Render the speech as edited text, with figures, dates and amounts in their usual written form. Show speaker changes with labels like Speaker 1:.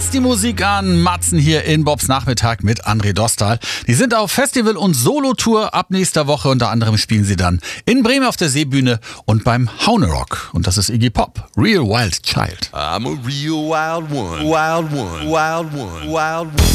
Speaker 1: Die Musik an, Matzen hier in Bobs Nachmittag mit André Dostal. Die sind auf Festival- und Solo-Tour ab nächster Woche. Unter anderem spielen sie dann in Bremen auf der Seebühne und beim Haunerock. Und das ist Iggy Pop, Real Wild Child.
Speaker 2: I'm a real wild one, wild one, wild one, wild one.